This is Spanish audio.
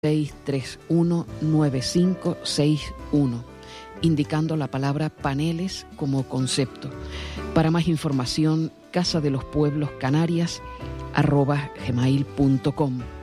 631-9561, indicando la palabra paneles como concepto. Para más información, casadelospuebloscanarias@gmail.com.